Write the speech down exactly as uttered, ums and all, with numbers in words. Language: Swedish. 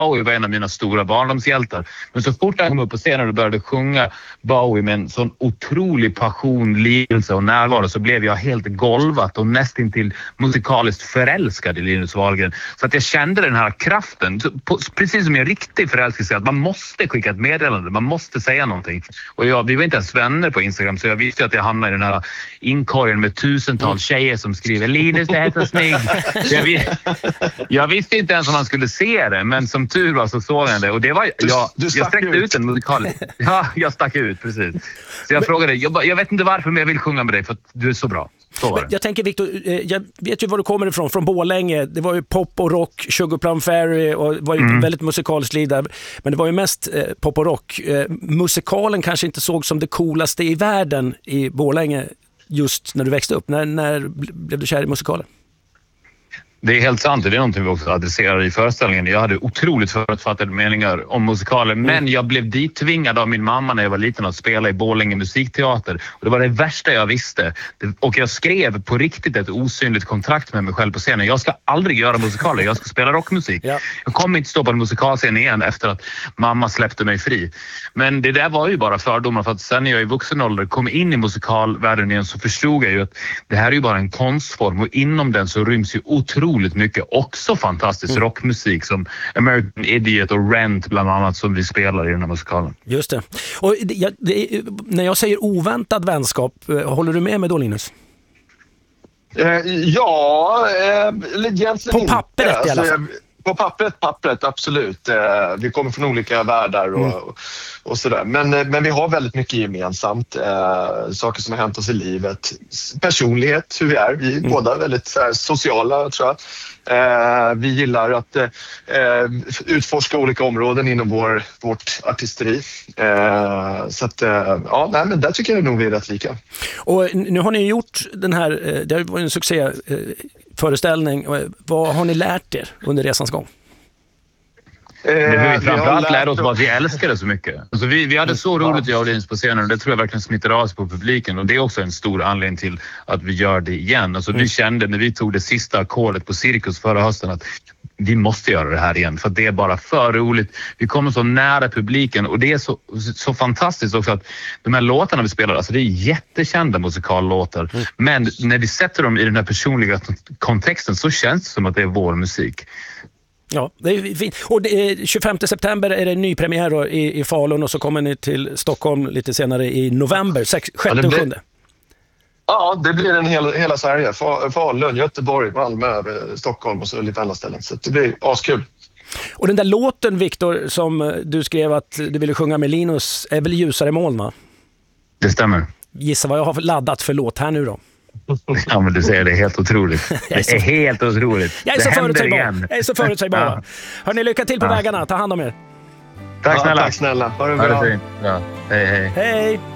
Bowie var en av mina stora barndomshjältar. Men så fort jag kom upp på scenen och började sjunga Bowie med en sån otrolig passion, lidelse och närvaro, så blev jag helt golvat och nästintill musikaliskt förälskad i Linus Wahlgren. Så att jag kände den här kraften, precis som en riktig förälskelse, att man måste skicka ett meddelande, man måste säga någonting. Och jag, vi var inte ens vänner på Instagram, så jag visste att jag hamnade i den här inkorgen med tusentals tjejer som skriver Linus, det är så snygg. Jag, vis, jag visste inte ens om man skulle se det, men som tur var så såg jag det. Och det var, du, jag, du jag sträckte ut en musikal. Ja, jag stack ut, precis. Så jag men, frågade, jag, jag vet inte varför, men jag vill sjunga med dig för att du är så bra. Så jag tänker, Victor, jag vet ju var du kommer ifrån, från Borlänge. Det var ju pop och rock, Sugar Plum Fairy, och det var ju mm. väldigt musikaliskt liv där. Men det var ju mest eh, pop och rock. Eh, musikalen kanske inte såg som det coolaste i världen i Borlänge just när du växte upp. När, när blev du kär i musikalen? Det är helt sant, det är någonting vi också adresserar i föreställningen. Jag hade otroligt förutfattade meningar om musikalen, mm. men jag blev dittvingad av min mamma när jag var liten att spela i Borlänge musikteater. Och det var det värsta jag visste. Och jag skrev på riktigt ett osynligt kontrakt med mig själv på scenen. Jag ska aldrig göra musikaler, jag ska spela rockmusik. Ja. Jag kommer inte stå på en musikalscen igen efter att mamma släppte mig fri. Men det där var ju bara fördomar, för att sen när jag i vuxen ålder kom in i musikalvärlden igen så förstod jag ju att det här är ju bara en konstform, och inom den så ryms ju otroligt mycket också fantastisk mm. rockmusik som American Idiot och Rent bland annat, som vi spelar i den här musikalen. Just det. Och det, jag, det, när jag säger oväntad vänskap, håller du med mig då, Linus? Eh, ja, eh, egentligen på pappret inte. i alla fall. Alltså, på pappret, pappret, absolut. Eh, vi kommer från olika världar och, mm. och, och sådär. Men, men vi har väldigt mycket gemensamt. Eh, saker som har hänt oss i livet. Personlighet, hur vi är. Vi är mm. båda väldigt så här, sociala, tror jag. Eh, vi gillar att eh, utforska olika områden inom vår, vårt artisteri. Eh, så att, eh, ja, nej, men där tycker jag nog vi är rätt lika. Och nu har ni gjort den här, det var en succé föreställning. Vad har ni lärt er under resans gång? Det vi framförallt lärde oss var att vi älskade så mycket. Alltså vi, vi hade så roligt i audiens på scenen, och det tror jag verkligen smittar av sig på publiken. Och det är också en stor anledning till att vi gör det igen. Alltså vi kände när vi tog det sista ackordet på Cirkus förra hösten att vi måste göra det här igen, för det är bara för roligt. Vi kommer så nära publiken, och det är så, så fantastiskt också att de här låtarna vi spelar, alltså det är jättekända musikallåtar. Mm. Men när vi sätter dem i den här personliga kontexten så känns det som att det är vår musik. Ja, det är fint. Och det är tjugofemte september är det ny premiär i, i Falun, och så kommer ni till Stockholm lite senare i november, sjätte och sjunde. Ja, det blir en hel, hela Sverige. Falun, Göteborg, Malmö, Stockholm och så lite andra ställen. Så det blir askul. Och den där låten, Victor, som du skrev att du ville sjunga med Linus, är väl Ljusare moln, va? Det stämmer. Gissa vad jag har laddat för låt här nu då. Ja, men du säger det är helt otroligt. Det är, så... är helt otroligt. Jag är det så förutsägbar. Jag är så förutsägbar. Ja. Hörrni, lycka till på ja. vägarna. Ta hand om er. Tack snälla. Ja, tack snälla. Ha det bra. Ha det fint. Ja. Hej, hej. Hej.